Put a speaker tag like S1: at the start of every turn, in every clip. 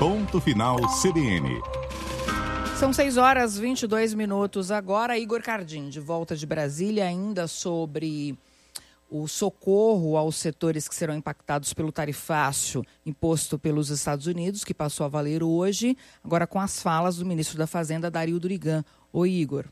S1: Ponto Final CBN.
S2: São 6h22 agora. Igor Cardim, de volta de Brasília, ainda sobre o socorro aos setores que serão impactados pelo tarifácio imposto pelos Estados Unidos, que passou a valer hoje, agora com as falas do ministro da Fazenda, Dario Durigan. Oi, Igor.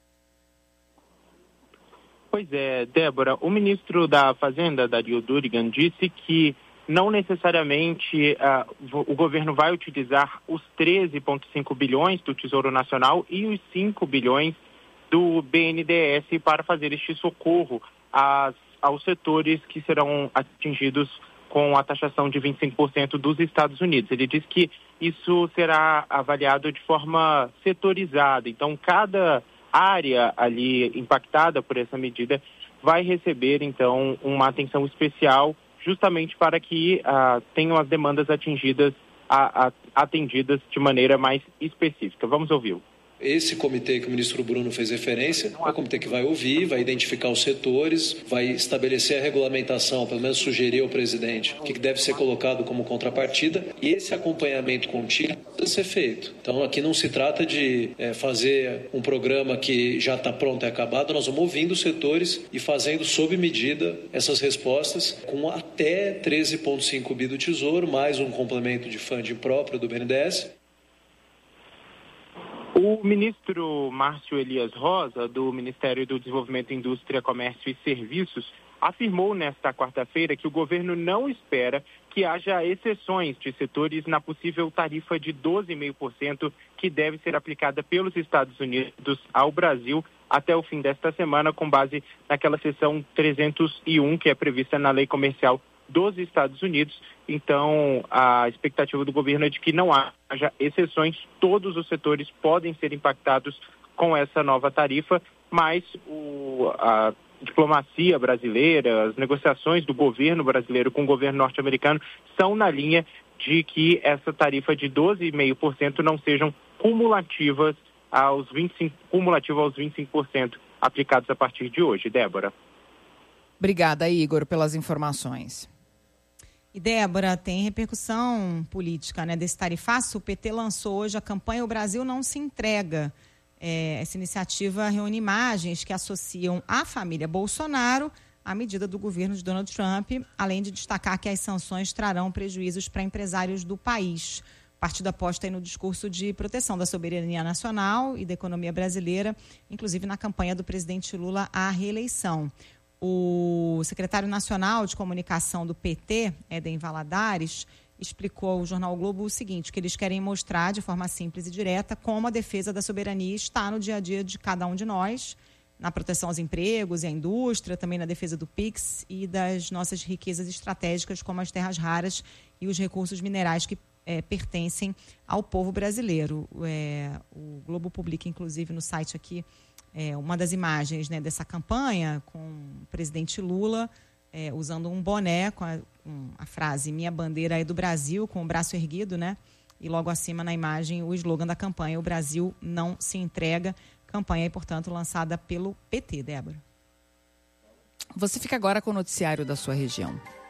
S3: Pois é, Débora, o ministro da Fazenda, Dario Durigan, disse que não necessariamente o governo vai utilizar os 13,5 bilhões do Tesouro Nacional e os 5 bilhões do BNDES para fazer este socorro aos setores que serão atingidos com a taxação de 25% dos Estados Unidos. Ele diz que isso será avaliado de forma setorizada. Então, cada área ali impactada por essa medida vai receber, então, uma atenção especial justamente para que tenham as demandas atendidas de maneira mais específica. Vamos ouvi-lo.
S4: Esse comitê que o ministro Bruno fez referência é o comitê que vai ouvir, vai identificar os setores, vai estabelecer a regulamentação, pelo menos sugerir ao presidente o que deve ser colocado como contrapartida, e esse acompanhamento contínuo precisa ser feito. Então aqui não se trata de fazer um programa que já está pronto e acabado, nós vamos ouvindo os setores e fazendo sob medida essas respostas com até 13,5 bi do Tesouro, mais um complemento de funding próprio do BNDES.
S3: O ministro Márcio Elias Rosa, do Ministério do Desenvolvimento, Indústria, Comércio e Serviços, afirmou nesta quarta-feira que o governo não espera que haja exceções de setores na possível tarifa de 12,5% que deve ser aplicada pelos Estados Unidos ao Brasil até o fim desta semana, com base naquela seção 301 que é prevista na Lei Comercial dos Estados Unidos. Então, a expectativa do governo é de que não haja exceções, todos os setores podem ser impactados com essa nova tarifa, mas a diplomacia brasileira, as negociações do governo brasileiro com o governo norte-americano são na linha de que essa tarifa de 12,5% não sejam cumulativas aos 25% aplicados a partir de hoje. Débora.
S2: Obrigada, Igor, pelas informações.
S5: E, Débora, tem repercussão política, né, desse tarifaço. O PT lançou hoje a campanha O Brasil Não Se Entrega. Essa iniciativa reúne imagens que associam a família Bolsonaro à medida do governo de Donald Trump, além de destacar que as sanções trarão prejuízos para empresários do país. O partido aposta aí no discurso de proteção da soberania nacional e da economia brasileira, inclusive na campanha do presidente Lula à reeleição. O secretário nacional de comunicação do PT, Éden Valadares, explicou ao jornal o Globo o seguinte, que eles querem mostrar de forma simples e direta como a defesa da soberania está no dia a dia de cada um de nós, na proteção aos empregos e à indústria, também na defesa do PIX e das nossas riquezas estratégicas, como as terras raras e os recursos minerais que pertencem ao povo brasileiro. O Globo publica, inclusive, no site aqui, uma das imagens, né, dessa campanha com o presidente Lula usando um boné com a frase "Minha bandeira é do Brasil", com o braço erguido, né? E logo acima na imagem o slogan da campanha "O Brasil Não Se Entrega", campanha, portanto, lançada pelo PT, Débora.
S2: Você fica agora com o noticiário da sua região.